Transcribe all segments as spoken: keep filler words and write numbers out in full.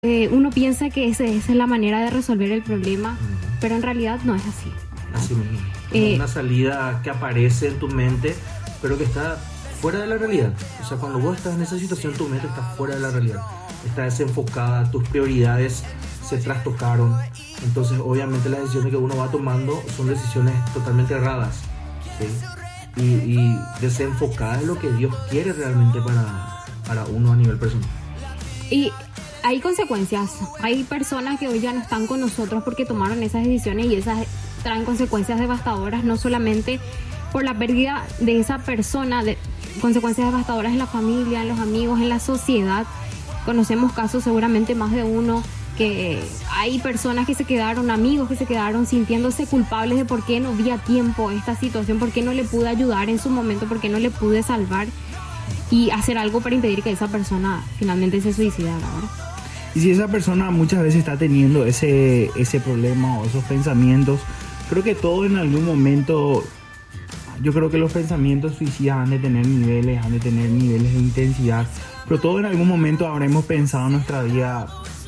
Eh, uno piensa que ese- esa es la manera de resolver el problema, Ujú. pero en realidad no es así. Así mismo. Eh, Una salida que aparece en tu mente, pero que está fuera de la realidad. O sea, cuando vos estás en esa situación, tu mente está fuera de la realidad. Está desenfocada, tus prioridades se trastocaron. Entonces, obviamente, las decisiones que uno va tomando son decisiones totalmente erradas, ¿sí? Y, y desenfocadas de lo que Dios quiere realmente para, para uno a nivel personal. Y hay consecuencias. Hay personas que hoy ya no están con nosotros porque tomaron esas decisiones y esas traen consecuencias devastadoras, no solamente por la pérdida de esa persona, de consecuencias devastadoras en la familia, en los amigos, en la sociedad. Conocemos casos, seguramente más de uno, que hay personas que se quedaron, amigos que se quedaron sintiéndose culpables de por qué no vi a tiempo esta situación, por qué no le pude ayudar en su momento, por qué no le pude salvar y hacer algo para impedir que esa persona finalmente se suicidara, ¿verdad? Y si esa persona muchas veces está teniendo ese, ese problema o esos pensamientos, creo que todo en algún momento, yo creo que los pensamientos suicidas han de tener niveles, han de tener niveles de intensidad, pero todo en algún momento habremos pensado en nuestra vida,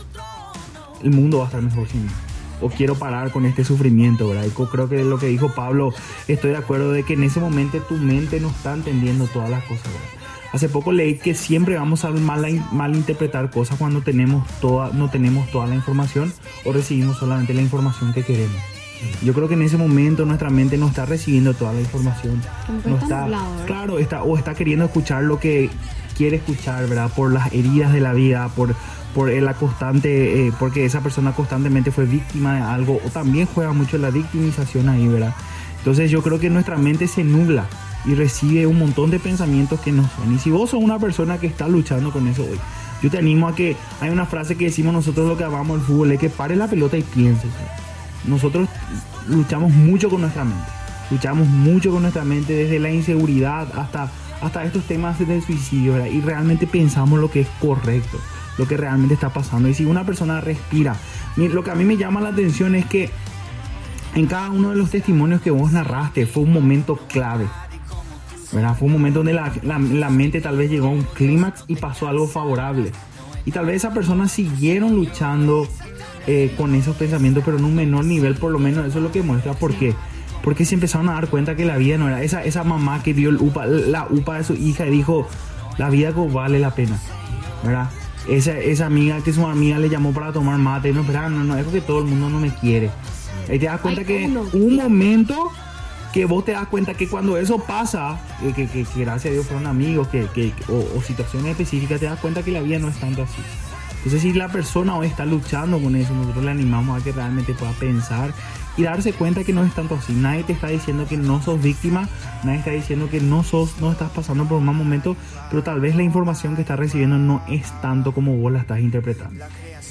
el mundo va a estar mejor sin mí, o quiero parar con este sufrimiento, ¿verdad? Y creo que lo que dijo Pablo, estoy de acuerdo de que en ese momento tu mente no está entendiendo todas las cosas, ¿verdad? Hace poco leí que siempre vamos a mal, malinterpretar cosas cuando tenemos toda, no tenemos toda la información o recibimos solamente la información que queremos. Yo creo que en ese momento nuestra mente no está recibiendo toda la información. Como que No está está, nublado, ¿verdad? claro, está, o está queriendo escuchar lo que quiere escuchar, ¿verdad? Por las heridas de la vida, por, por la constante, eh, porque esa persona constantemente fue víctima de algo, o también juega mucho la victimización ahí, ¿verdad? Entonces yo creo que nuestra mente se nubla y recibe un montón de pensamientos que no son. Y si vos sos una persona que está luchando con eso hoy, yo te animo a que, hay una frase que decimos nosotros lo que amamos el fútbol, es que pare la pelota y piense. Nosotros luchamos mucho con nuestra mente, luchamos mucho con nuestra mente desde la inseguridad hasta, hasta estos temas del suicidio, ¿verdad? Y realmente pensamos lo que es correcto, lo que realmente está pasando. Y si una persona respira, lo que a mí me llama la atención es que en cada uno de los testimonios que vos narraste fue un momento clave, ¿verdad? Fue un momento donde la, la, la mente tal vez llegó a un clímax y pasó algo favorable. Y tal vez esas personas siguieron luchando eh, con esos pensamientos, pero en un menor nivel, por lo menos eso es lo que muestra. ¿Por qué? Porque se empezaron a dar cuenta que la vida no era esa, esa mamá que vio el upa, la upa de su hija y dijo, la vida vale la pena, ¿verdad? Esa, esa amiga que su amiga le llamó para tomar mate, no, espera, no, no, es porque todo el mundo no me quiere. Ahí te das cuenta Ay, que uno. un momento que vos te das cuenta que cuando eso pasa, eh, que, que, que gracias a Dios fueron amigos, que, que, o, o situaciones específicas, te das cuenta que la vida no es tanto así. Entonces si la persona hoy está luchando con eso, nosotros le animamos a que realmente pueda pensar y darse cuenta que no es tanto así. Nadie te está diciendo que no sos víctima, nadie está diciendo que no sos, no estás pasando por un mal momento, pero tal vez la información que estás recibiendo no es tanto como vos la estás interpretando.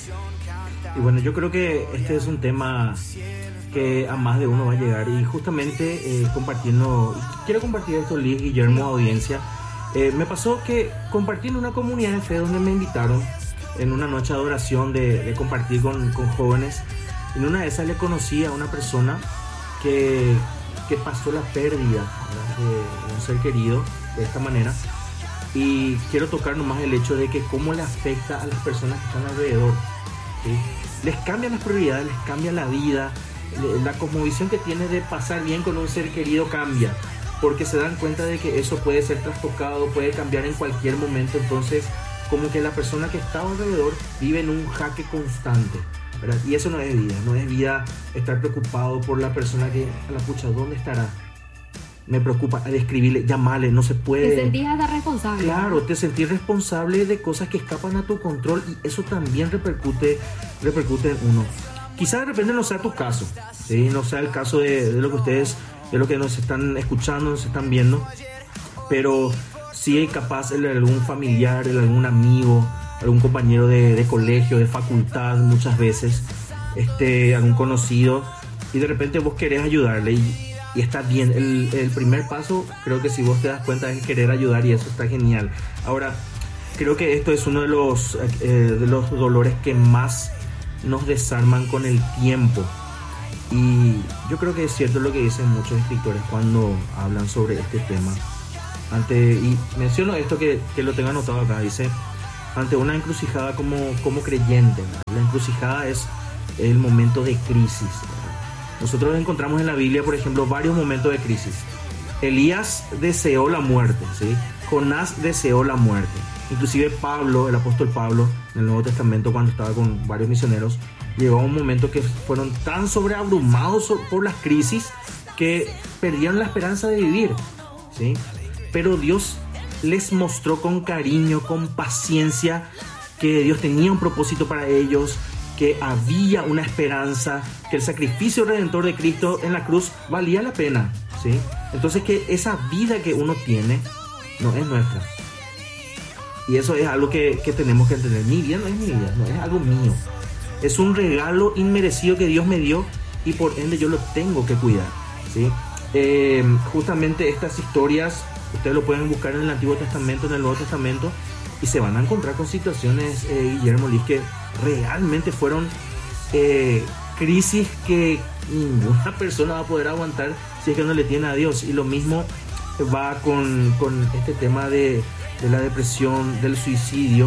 Y bueno, yo creo que este es un tema que a más de uno va a llegar, y justamente eh, compartiendo, y quiero compartir esto, Liz, Guillermo, audiencia. Eh, me pasó que compartí en una comunidad de fe donde me invitaron en una noche de adoración de, de compartir con, con jóvenes. En una de esas le conocí a una persona que, que pasó la pérdida, ¿verdad?, de, de un ser querido de esta manera, y quiero tocar nomás el hecho de que cómo le afecta a las personas que están alrededor, ¿sí? Les cambian las prioridades, les cambia la vida. La cosmovisión que tiene de pasar bien con un ser querido cambia, porque se dan cuenta de que eso puede ser trastocado, puede cambiar en cualquier momento. Entonces como que la persona que está alrededor vive en un jaque constante, ¿verdad? Y eso no es vida, no es vida estar preocupado por la persona que, a la pucha, ¿dónde estará? Me preocupa describirle, llamarle, no se puede. Te sentís hasta responsable. Claro, te sentís responsable de cosas que escapan a tu control, y eso también repercute, repercute en uno. Quizá de repente no sea tu caso, ¿sí? No sea el caso de, de lo que ustedes, de lo que nos están escuchando, nos están viendo, pero sí hay capaz el de algún familiar, el de algún amigo, algún compañero de, de colegio, de facultad, muchas veces, este, algún conocido, y de repente vos querés ayudarle, y, y está bien. El, el primer paso, creo que si vos te das cuenta, es querer ayudar, y eso está genial. Ahora, creo que esto es uno de los, eh, de los dolores que más nos desarman con el tiempo, y yo creo que es cierto lo que dicen muchos escritores cuando hablan sobre este tema. Ante, y menciono esto que, que lo tengo anotado acá, dice: ante una encrucijada como, como creyente, ¿verdad? La encrucijada es el momento de crisis, ¿verdad? Nosotros encontramos en la Biblia, por ejemplo, varios momentos de crisis. Elías deseó la muerte, ¿sí? Jonás deseó la muerte. Inclusive Pablo, el apóstol Pablo, en el Nuevo Testamento, cuando estaba con varios misioneros, llegó a un momento que fueron tan sobreabrumados por las crisis que perdieron la esperanza de vivir, ¿sí? Pero Dios les mostró con cariño, con paciencia, que Dios tenía un propósito para ellos, que había una esperanza, que el sacrificio redentor de Cristo en la cruz valía la pena, ¿sí? Entonces, que esa vida que uno tiene no es nuestra. Y eso es algo que, que tenemos que entender. Mi vida no es mi vida, no es algo mío. Es un regalo inmerecido que Dios me dio y por ende yo lo tengo que cuidar, ¿sí? Eh, justamente estas historias ustedes lo pueden buscar en el Antiguo Testamento, en el Nuevo Testamento, y se van a encontrar con situaciones, eh, Guillermo Liz, que realmente fueron eh, crisis que ninguna persona va a poder aguantar si es que no le tiene a Dios. Y lo mismo va con, con este tema de, de la depresión, del suicidio.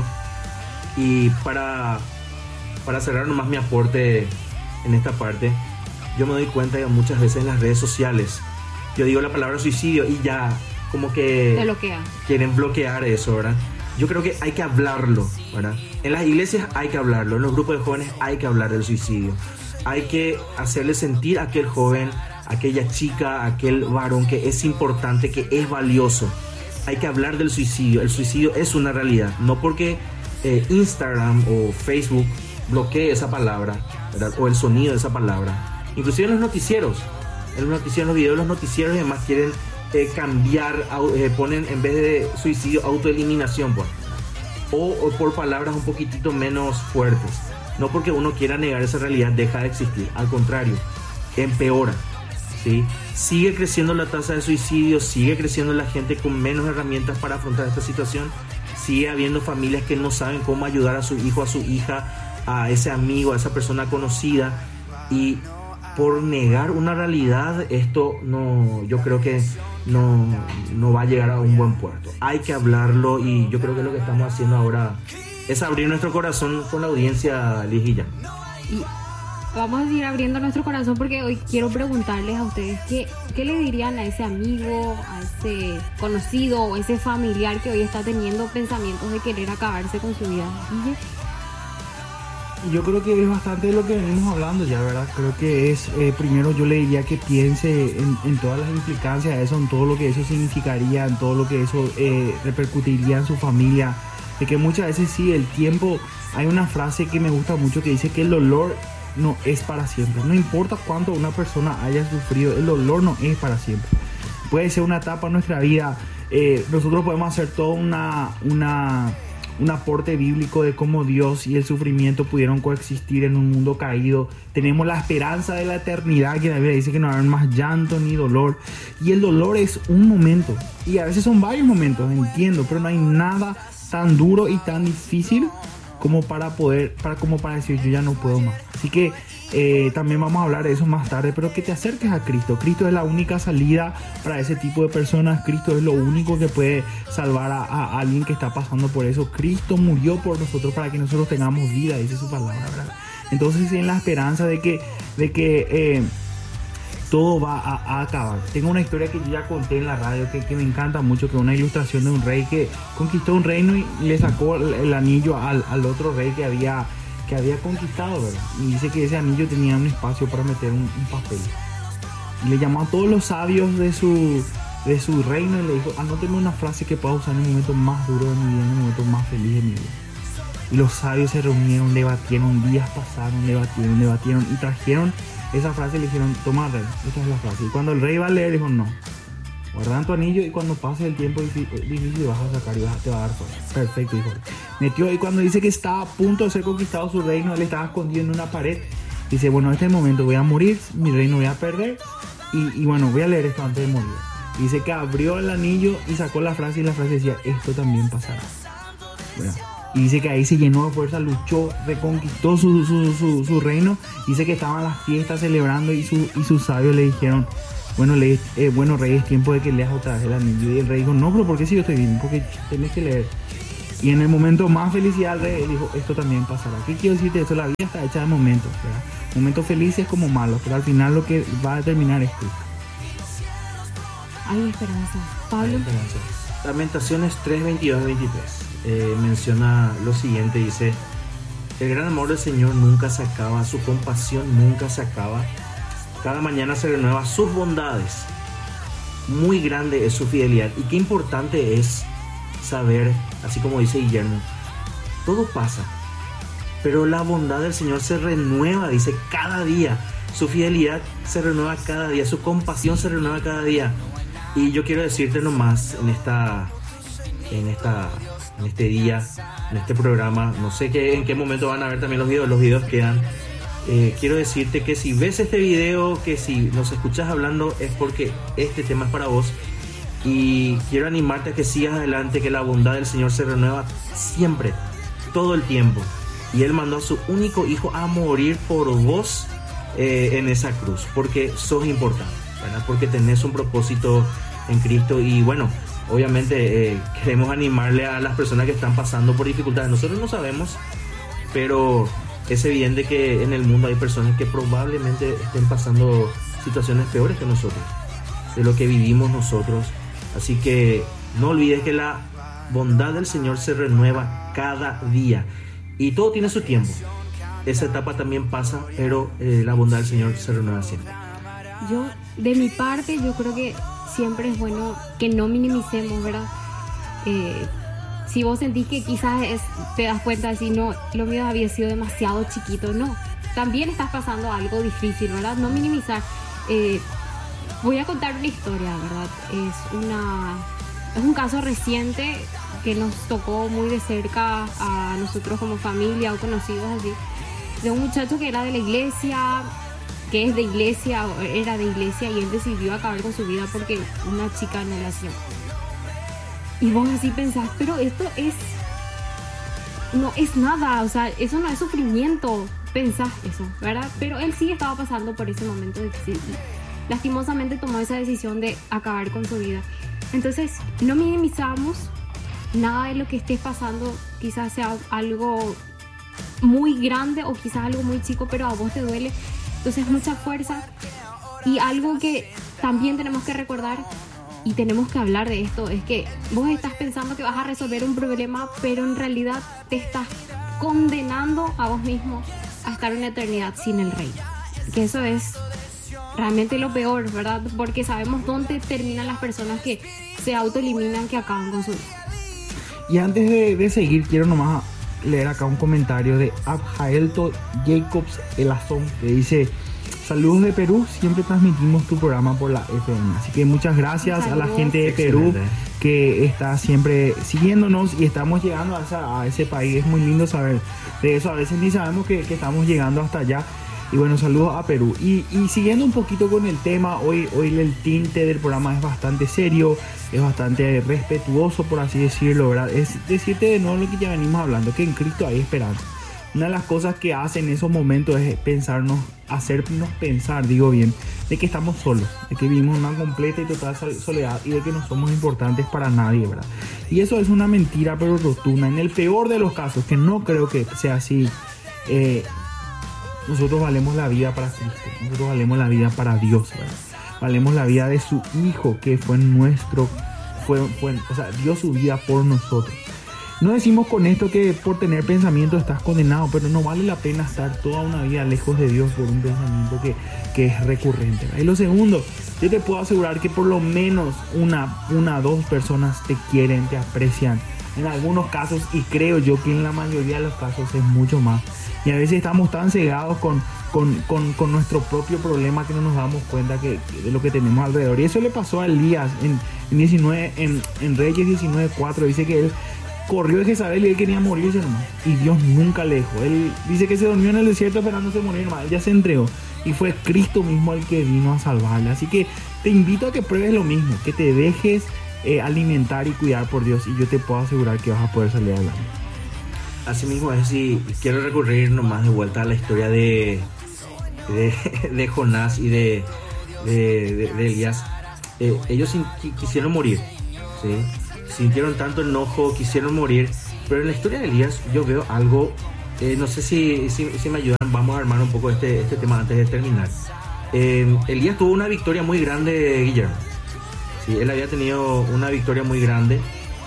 Y para, para cerrar nomás mi aporte en esta parte, yo me doy cuenta que muchas veces en las redes sociales yo digo la palabra suicidio y ya como que bloquea. Quieren bloquear eso, ¿verdad? Yo creo que hay que hablarlo, ¿verdad? En las iglesias hay que hablarlo, en los grupos de jóvenes hay que hablar del suicidio. Hay que hacerle sentir a aquel joven, a aquella chica, a aquel varón que es importante, que es valioso. Hay que hablar del suicidio. El suicidio es una realidad, no porque eh, Instagram o Facebook bloquee esa palabra, ¿verdad? O el sonido de esa palabra. Inclusive en los noticieros, en los noticieros, en los videos de los noticieros y demás quieren eh, cambiar, eh, ponen en vez de suicidio autoeliminación, pues, o, o por palabras un poquitito menos fuertes. No porque uno quiera negar esa realidad deja de existir, al contrario, empeora, ¿sí? Sigue creciendo la tasa de suicidio, sigue creciendo la gente con menos herramientas para afrontar esta situación, sigue habiendo familias que no saben cómo ayudar a su hijo, a su hija, a ese amigo, a esa persona conocida, y por negar una realidad esto no, yo creo que no, no va a llegar a un buen puerto. Hay que hablarlo y yo creo que lo que estamos haciendo ahora es abrir nuestro corazón con la audiencia, Ligilla. Y vamos a seguir abriendo nuestro corazón porque hoy quiero preguntarles a ustedes qué, qué le dirían a ese amigo, a ese conocido o ese familiar que hoy está teniendo pensamientos de querer acabarse con su vida. ¿Sí? Yo creo que es bastante de lo que venimos hablando ya, ¿verdad? Creo que es, eh, primero yo le diría que piense en, en todas las implicancias de eso, en todo lo que eso significaría, en todo lo que eso eh, repercutiría en su familia. De que muchas veces sí, el tiempo, hay una frase que me gusta mucho que dice que el dolor no es para siempre. No importa cuánto una persona haya sufrido, el dolor no es para siempre. Puede ser una etapa en nuestra vida, eh, nosotros podemos hacer toda una... una un aporte bíblico de cómo Dios y el sufrimiento pudieron coexistir en un mundo caído. Tenemos la esperanza de la eternidad, que la Biblia dice que no habrá más llanto ni dolor, y el dolor es un momento y a veces son varios momentos, entiendo, pero no hay nada tan duro y tan difícil como para poder, para, como para decir yo ya no puedo más. Así que eh, también vamos a hablar de eso más tarde, pero que te acerques a Cristo. Cristo es la única salida para ese tipo de personas. Cristo es lo único que puede salvar a, a alguien que está pasando por eso. Cristo murió por nosotros para que nosotros tengamos vida, dice su palabra, ¿verdad? Entonces en la esperanza de que, de que eh, todo va a, a acabar. Tengo una historia que yo ya conté en la radio que, que me encanta mucho, que es una ilustración de un rey que conquistó un reino y le sacó el, el anillo al, al otro rey que había, que había conquistado, ¿verdad? Y dice que ese anillo tenía un espacio para meter un, un papel. Y le llamó a todos los sabios de su, de su reino y le dijo, anóteme una frase que pueda usar en el momento más duro de mi vida, en el momento más feliz de mi vida. Y los sabios se reunieron, debatieron, días pasaron, debatieron, debatieron y trajeron esa frase y le dijeron, toma rey, esta es la frase. Y cuando el rey va a leer, dijo, no, guardan tu anillo y cuando pase el tiempo difícil vas a sacar y vas, te va a dar fuerza. Perfecto, dijo. Metió, y cuando dice que estaba a punto de ser conquistado su reino, él estaba escondido en una pared. Dice, bueno, en este momento voy a morir, mi reino voy a perder y, y bueno, voy a leer esto antes de morir. Y dice que abrió el anillo y sacó la frase y la frase decía, esto también pasará. Bueno, y dice que ahí se llenó de fuerza, luchó, reconquistó su, su, su, su reino. Dice que estaban las fiestas celebrando y, su, y sus sabios le dijeron, bueno, le, eh, bueno rey, es tiempo de que leas otra vez el anillo. Y el rey dijo, no, pero ¿por qué si yo estoy bien? Porque tenés que leer. Y en el momento más felicidad de él dijo, esto también pasará. ¿Qué quiero decirte eso? La vida está hecha de momentos, ¿verdad? Momentos felices como malos, pero al final lo que va a determinar es Cristo. Hay esperanza. Pablo. Hay esperanza. Lamentaciones tres, veintidós y veintitrés eh, menciona lo siguiente, dice: el gran amor del Señor nunca se acaba, su compasión nunca se acaba. Cada mañana se renueva sus bondades. Muy grande es su fidelidad. Y qué importante es saber, así como dice Guillermo, todo pasa, pero la bondad del Señor se renueva, dice, cada día. Su fidelidad se renueva cada día, su compasión se renueva cada día. Y yo quiero decirte nomás en esta, en esta, en este día, en este programa, no sé qué, en qué momento van a ver también los videos, los videos quedan. Eh, quiero decirte que si ves este video, que si nos escuchas hablando, es porque este tema es para vos. Y quiero animarte a que sigas adelante, que la bondad del Señor se renueva siempre, todo el tiempo. Y Él mandó a su único hijo a morir por vos eh, en esa cruz, porque sos importante, ¿verdad? Porque tenés un propósito en Cristo. Y bueno, obviamente eh, queremos animarle a las personas que están pasando por dificultades. Nosotros no sabemos, pero es evidente que en el mundo hay personas que probablemente estén pasando situaciones peores que nosotros, de lo que vivimos nosotros. Así que no olvides que la bondad del Señor se renueva cada día y todo tiene su tiempo. Esa etapa también pasa, pero eh, la bondad del Señor se renueva siempre. Yo, de mi parte, yo creo que siempre es bueno que no minimicemos, ¿verdad? Eh, si vos sentís que quizás es, te das cuenta de si no, lo mío había sido demasiado chiquito, no. También estás pasando algo difícil, ¿verdad? No minimizar. Eh, Voy a contar una historia, ¿verdad? Es una es un caso reciente que nos tocó muy de cerca a nosotros como familia o conocidos así, de un muchacho que era de la iglesia, que es de iglesia, era de iglesia, y él decidió acabar con su vida porque una chica no le hacía. Y vos así pensás, pero esto es no es nada, o sea, eso no es sufrimiento, pensás eso, ¿verdad? Pero él sí estaba pasando por ese momento difícil. Lastimosamente tomó esa decisión de acabar con su vida. Entonces, no minimizamos nada de lo que estés pasando. Quizás sea algo muy grande o quizás algo muy chico, pero a vos te duele. Entonces, mucha fuerza. Y algo que también tenemos que recordar y tenemos que hablar de esto es que vos estás pensando que vas a resolver un problema, pero en realidad te estás condenando a vos mismo a estar una eternidad sin el Rey. Que eso es realmente lo peor, ¿verdad? Porque sabemos dónde terminan las personas que se autoeliminan, que acaban con su vida. Y antes de, de seguir, quiero nomás leer acá un comentario de Abjaelto Jacobs Elazón, que dice: saludos de Perú, siempre transmitimos tu programa por la F M. Así que muchas gracias Saludos. a la gente de Perú que está siempre siguiéndonos y estamos llegando a, esa, a ese país. Es muy lindo saber de eso, a veces ni sabemos que, que estamos llegando hasta allá. Y bueno, saludos a Perú. Y, y siguiendo un poquito con el tema, hoy, hoy el tinte del programa es bastante serio, es bastante respetuoso, por así decirlo, ¿verdad? Es decirte de nuevo lo que ya venimos hablando, que en Cristo hay esperanza. Una de las cosas que hace en esos momentos es pensarnos, hacernos pensar, digo bien, de que estamos solos, de que vivimos una completa y total soledad y de que no somos importantes para nadie, ¿verdad? Y eso es una mentira pero rotunda. En el peor de los casos, que no creo que sea así, eh, nosotros valemos la vida para Cristo, nosotros valemos la vida para Dios, ¿verdad? Valemos la vida de su Hijo, que fue nuestro, fue, fue, o sea, dio su vida por nosotros. No decimos con esto que por tener pensamiento estás condenado, pero no vale la pena estar toda una vida lejos de Dios por un pensamiento que, que es recurrente, ¿verdad? Y lo segundo, yo te puedo asegurar que por lo menos una, una, dos personas te quieren, te aprecian. En algunos casos, y creo yo que en la mayoría de los casos es mucho más. Y a veces estamos tan cegados con, con, con, con nuestro propio problema que no nos damos cuenta que, que de lo que tenemos alrededor. Y eso le pasó a Elías en, en, diecinueve, en, en Reyes diecinueve cuatro. Dice que él corrió de Jezabel y él quería morirse nomás. Y Dios nunca le dejó. Él dice que se durmió en el desierto esperándose morir nomás. Él ya se entregó. Y fue Cristo mismo el que vino a salvarle. Así que te invito a que pruebes lo mismo. Que te dejes eh, alimentar y cuidar por Dios. Y yo te puedo asegurar que vas a poder salir adelante. Así mismo es, y quiero recurrir nomás de vuelta a la historia de, de, de Jonás y de, de, de, de Elías. Eh, ellos sin, quisieron morir, ¿sí? Sintieron tanto enojo, quisieron morir, Pero en la historia de Elías yo veo algo, eh, no sé si, si, si me ayudan, vamos a armar un poco este, este tema antes de terminar. Eh, Elías tuvo una victoria muy grande, Guillermo. Sí, él había tenido una victoria muy grande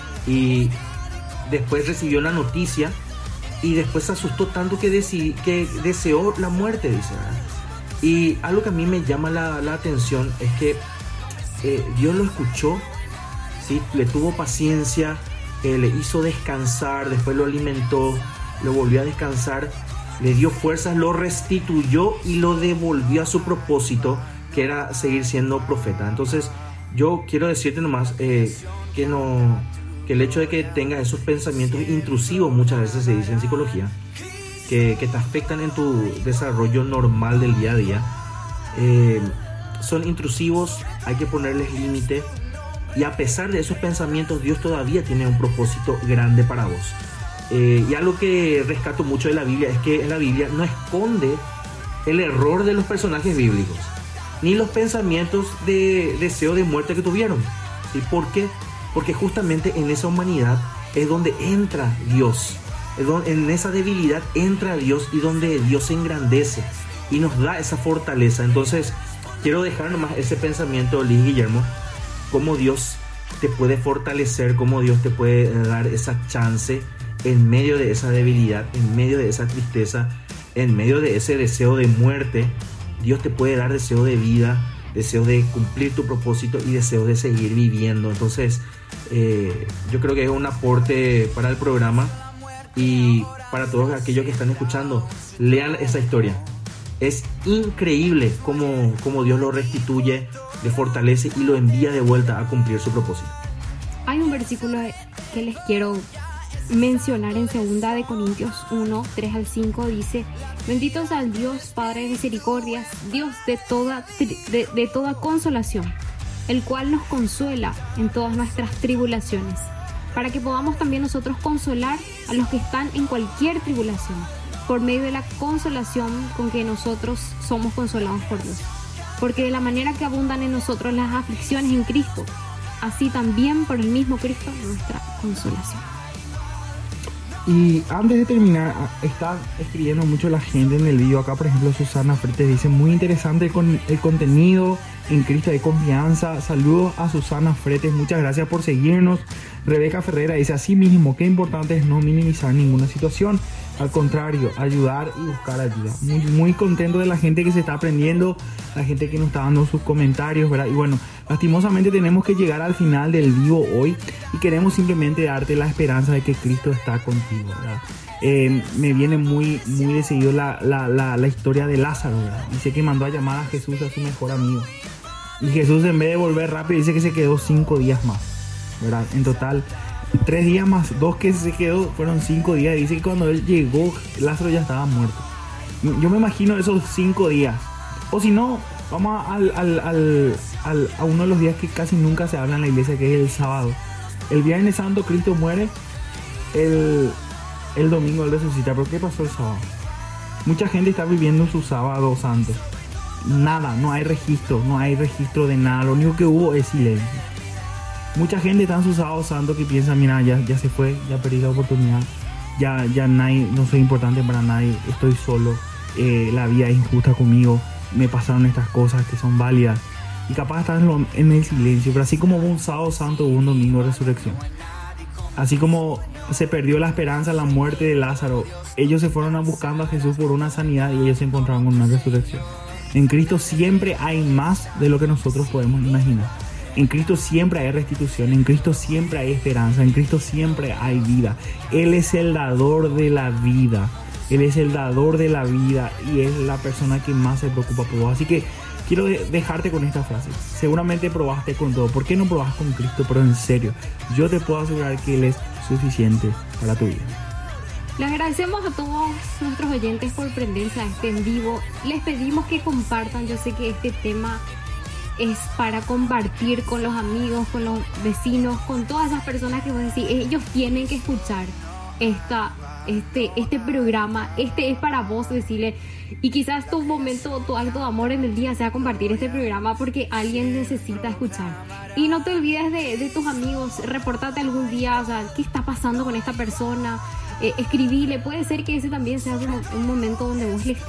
y después recibió la noticia y después se asustó tanto que, deci- que deseó la muerte, dice, ¿verdad? Y algo que a mí me llama la, la atención es que eh, Dios lo escuchó, ¿sí? Le tuvo paciencia, eh, le hizo descansar, después lo alimentó, lo volvió a descansar, le dio fuerzas, lo restituyó y lo devolvió a su propósito, que era seguir siendo profeta. Entonces yo quiero decirte nomás eh, que, no, que el hecho de que tengas esos pensamientos intrusivos, muchas veces se dice en psicología, que, que te afectan en tu desarrollo normal del día a día, eh, son intrusivos, hay que ponerles límite, y a pesar de esos pensamientos Dios todavía tiene un propósito grande para vos. Eh, y algo que rescato mucho de la Biblia es que en la Biblia no esconde el error de los personajes bíblicos, ni los pensamientos de deseo de muerte que tuvieron. ¿Y por qué? Porque justamente en esa humanidad es donde entra Dios, es donde, en esa debilidad entra Dios, y donde Dios se engrandece y nos da esa fortaleza. Entonces quiero dejar nomás ese pensamiento, Liz, Guillermo, cómo Dios te puede fortalecer, cómo Dios te puede dar esa chance en medio de esa debilidad, en medio de esa tristeza, en medio de ese deseo de muerte. Dios te puede dar deseo de vida, deseo de cumplir tu propósito y deseo de seguir viviendo. Entonces eh, yo creo que es un aporte para el programa y para todos aquellos que están escuchando. Lean esa historia. Es increíble cómo, cómo Dios lo restituye, le fortalece y lo envía de vuelta a cumplir su propósito. Hay un versículo que les quiero mencionar en segunda de Corintios uno, tres al cinco. Dice: bendito sea el Dios Padre de misericordias, Dios de toda, de, de toda consolación, el cual nos consuela en todas nuestras tribulaciones, para que podamos también nosotros consolar a los que están en cualquier tribulación, por medio de la consolación con que nosotros somos consolados por Dios. Porque de la manera que abundan en nosotros las aflicciones en Cristo, así también por el mismo Cristo nuestra consolación. Y antes de terminar, está escribiendo mucho la gente en el video. Acá, por ejemplo, Susana Fretes dice: muy interesante el, con, el contenido, en Cristo hay confianza. Saludos a Susana Fretes, muchas gracias por seguirnos. Rebeca Ferreira dice: así mismo, qué importante es no minimizar ninguna situación, al contrario, ayudar y buscar ayuda. Muy, muy contento de la gente que se está aprendiendo, la gente que nos está dando sus comentarios, ¿verdad? Y bueno, lastimosamente tenemos que llegar al final del vivo hoy y queremos simplemente darte la esperanza de que Cristo está contigo, ¿verdad? Eh, me viene muy, muy de seguido la, la, la, la historia de Lázaro, ¿verdad? Dice que mandó a llamar a Jesús, a su mejor amigo, y Jesús, en vez de volver rápido, dice que se quedó cinco días más, ¿verdad? En total tres días más dos que se quedó, fueron cinco días. Dice que cuando él llegó, Lázaro ya estaba muerto. Yo me imagino esos cinco días. O si no, vamos al, al, al, al, a uno de los días que casi nunca se habla en la iglesia, que es el sábado. El Viernes Santo Cristo muere, el, el domingo él resucita. ¿Pero qué pasó el sábado? Mucha gente está viviendo su sábado santo. Nada, no hay registro, no hay registro de nada. Lo único que hubo es silencio. Mucha gente está en su sábado santo que piensa: mira, ya, ya se fue, ya perdí la oportunidad, ya, ya nadie, no soy importante para nadie, estoy solo, eh, la vida es injusta conmigo, me pasaron estas cosas que son válidas. Y capaz están en, lo, en el silencio. Pero así como hubo un sábado santo, hubo un domingo de resurrección. Así como se perdió la esperanza, la muerte de Lázaro, ellos se fueron a buscando a Jesús por una sanidad y ellos se encontraron con una resurrección. En Cristo siempre hay más de lo que nosotros podemos imaginar. En Cristo siempre hay restitución, en Cristo siempre hay esperanza, en Cristo siempre hay vida. Él es el dador de la vida, Él es el dador de la vida y es la persona que más se preocupa por vos. Así que quiero dejarte con esta frase. Seguramente probaste con todo. ¿Por qué no probas con Cristo? Pero en serio, yo te puedo asegurar que Él es suficiente para tu vida. Les agradecemos a todos nuestros oyentes por prenderse a este en vivo. Les pedimos que compartan. Yo sé que este tema es para compartir con los amigos, con los vecinos, con todas esas personas que vos decís, ellos tienen que escuchar esta, este, este programa, este es para vos, decirle. Y quizás tu momento, tu acto de amor en el día sea compartir este programa porque alguien necesita escuchar. Y no te olvides de, de tus amigos, reportate algún día, o sea, qué está pasando con esta persona, eh, escribile. Puede ser que ese también sea un, un momento donde vos le estés